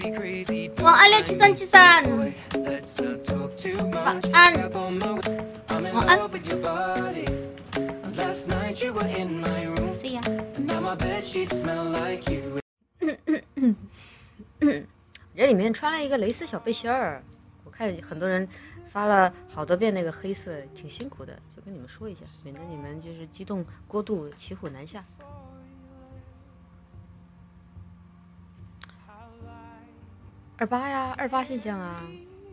晚安6373，晚安，晚安。See ya。 这里面穿了一个蕾丝小背心儿，我看很多人发了好多遍那个黑色，挺辛苦的，就跟你们说一下，免得你们就是激动过度，骑虎难下。28呀，28现象啊，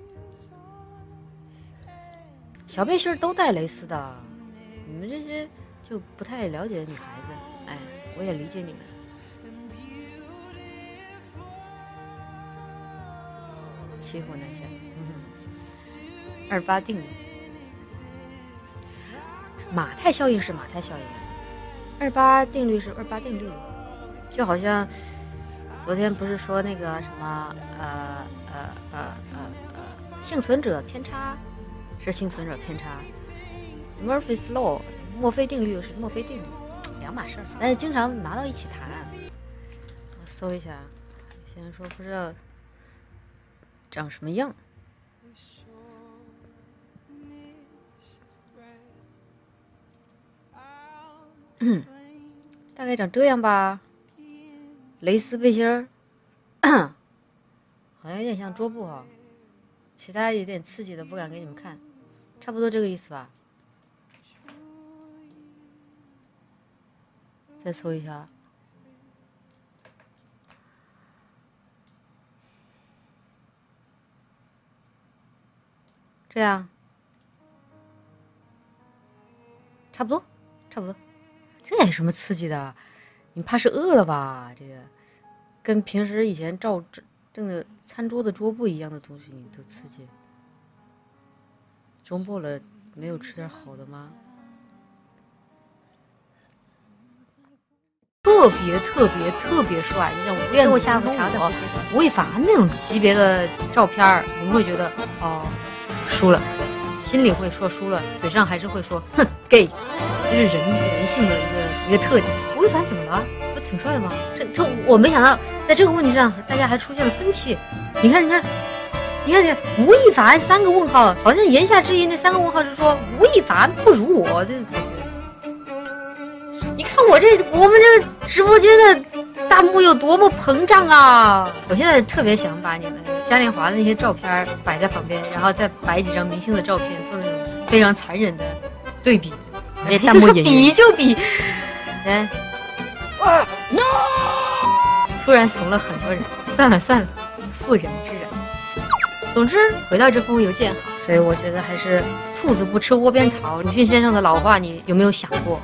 小背心都带蕾丝的，你们这些就不太了解女孩子，哎，我也理解你们。骑虎难下，28定律，马太效应是马太效应，28定律是28定律，就好像昨天不是说那个什么幸存者偏差是幸存者偏差 ，Murphy's Law 墨菲定律是墨菲定律，两码事儿，但是经常拿到一起谈。我搜一下，有些人说不知道长什么样。大概长这样吧，蕾丝背心儿，好像有点像桌布哈，其他有点刺激的不敢给你们看，差不多这个意思吧。再搜一下。这样，差不多，差不多。这有什么刺激的？你怕是饿了吧？这个跟平时以前照这个餐桌的桌布一样的东西，你都刺激。周末了，没有吃点好的吗？特别帅！你像我下午查的吴亦凡那种级别的照片，你们会觉得哦。输了，心里会说输了，嘴上还是会说哼 gay， 这是人性的一个特点。吴亦凡怎么了？不挺帅的吗？这我没想到，在这个问题上大家还出现了分歧。你看，吴亦凡3个问号，好像言下之意那3个问号是说吴亦凡不如我。你看我们这个直播间的弹幕有多么膨胀啊！我现在特别想把你们嘉年华的那些照片摆在旁边，然后再摆几张明星的照片，做那种非常残忍的对比。这弹幕演员比就比，哎 ，no！ 突然怂了很多人，算了，妇人之仁。总之，回到这封邮件好，所以我觉得还是兔子不吃窝边草。鲁迅先生的老话，你有没有想过？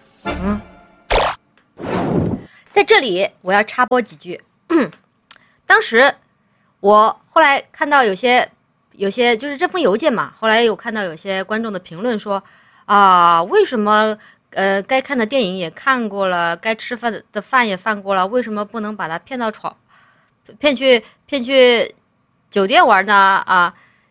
在这里我要插播几句。当时我后来看到有些就是这封邮件嘛，后来有看到有些观众的评论说啊，为什么该看的电影也看过了，该吃饭的饭也饭过了，为什么不能把他骗去酒店玩呢？啊，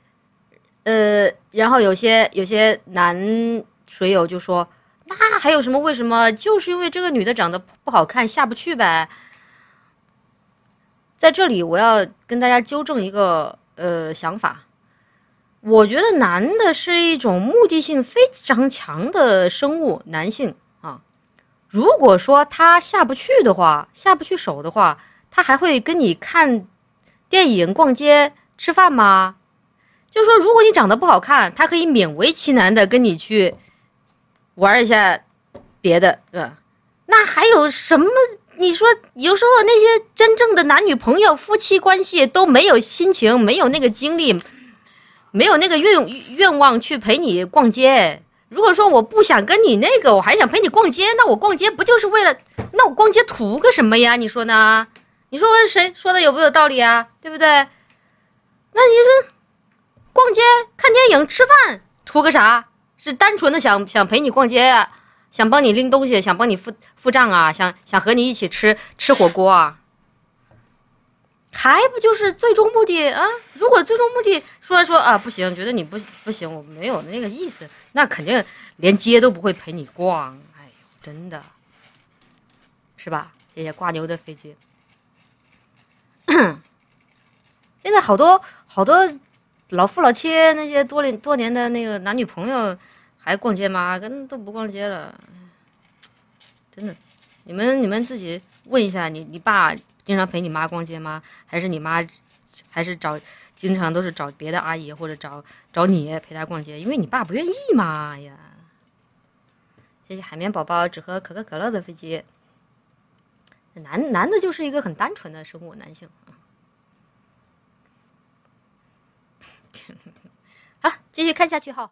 然后有些男水友就说，那还有什么？为什么？就是因为这个女的长得不好看，下不去呗。在这里，我要跟大家纠正一个想法。我觉得男的是一种目的性非常强的生物，男性啊。如果说他下不去手的话，他还会跟你看电影、逛街、吃饭吗？就是说，如果你长得不好看，他可以勉为其难的跟你去玩一下别的，那还有什么？你说有时候那些真正的男女朋友、夫妻关系都没有心情，没有那个精力，没有那个愿望去陪你逛街。如果说我不想跟你那个，我还想陪你逛街，那我逛街不就是为了？那我逛街图个什么呀？你说呢？你说谁说的有没有道理啊？对不对？那你是逛街、看电影、吃饭，图个啥？是单纯的想陪你逛街啊？想帮你拎东西，想帮你付账啊，想和你一起吃火锅啊，还不就是最终目的啊？如果最终目的说啊不行，觉得你不行，我没有那个意思，那肯定连街都不会陪你逛。哎呦，真的是吧？谢谢挂牛的飞机。 现在好多老夫老妻那些多年的那个男女朋友还逛街吗？跟都不逛街了，真的。你们自己问一下，你爸经常陪你妈逛街吗？还是你妈还是经常都是找别的阿姨或者找你陪她逛街？因为你爸不愿意嘛呀。谢谢海绵宝宝只喝可口可乐的飞机。男的就是一个很单纯的生物，男性。好了，继续看下去哈。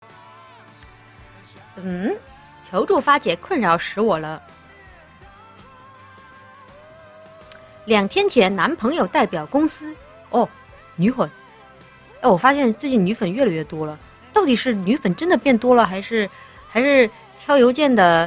求助发姐困扰死我了。2天前，男朋友代表公司女粉。我发现最近女粉越来越多了。到底是女粉真的变多了，还是挑邮件的，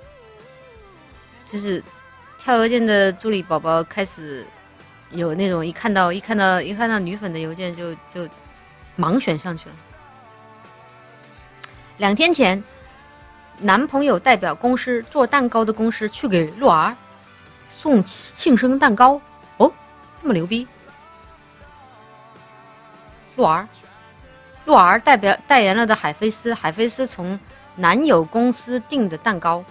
就是挑邮件的助理宝宝开始有那种一看到女粉的邮件就盲选上去了。2天前，男朋友代表公司做蛋糕的公司去给鹿儿送庆生蛋糕。这么牛逼！鹿儿代言了的海飞丝从男友公司订的蛋糕。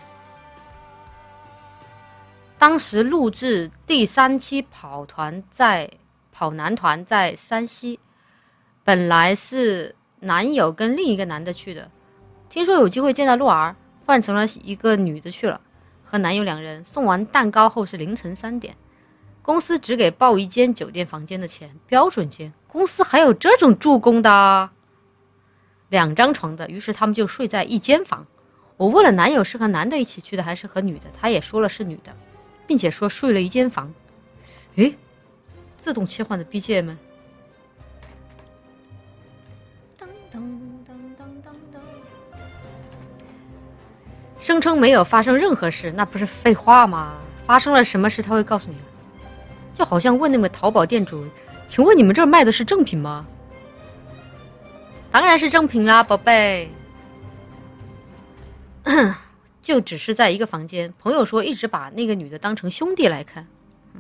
当时录制第3期跑男团在山西，本来是男友跟另一个男的去的，听说有机会见到鹿儿，换成了一个女的去了，和男友2人。送完蛋糕后是凌晨3点，公司只给报1间酒店房间的钱，标准间。公司还有这种助攻的？2张床的，于是他们就睡在一间房。我问了男友是和男的一起去的还是和女的，他也说了是女的，并且说睡了一间房。自动切换的 BGM。声称没有发生任何事，那不是废话吗？发生了什么事他会告诉你。就好像问那个淘宝店主，请问你们这儿卖的是正品吗？当然是正品啦，宝贝。就只是在一个房间，朋友说一直把那个女的当成兄弟来看。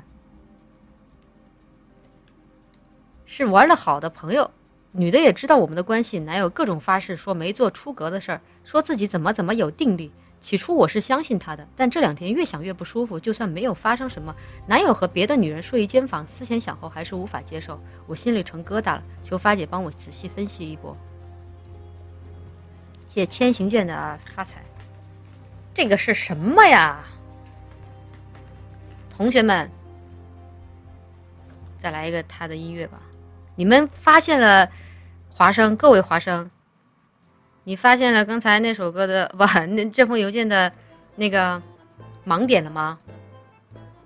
是玩得好的朋友，女的也知道我们的关系，男友各种发誓说没做出格的事儿，说自己怎么有定力。起初我是相信他的，但这2天越想越不舒服。就算没有发生什么，男友和别的女人睡一间房，思前想后还是无法接受，我心里成疙瘩了。求发姐帮我仔细分析一波。谢谢千行健的发财。这个是什么呀？同学们，再来一个他的音乐吧。你们发现了各位华生，你发现了刚才那首歌的这封邮件的那个盲点了吗？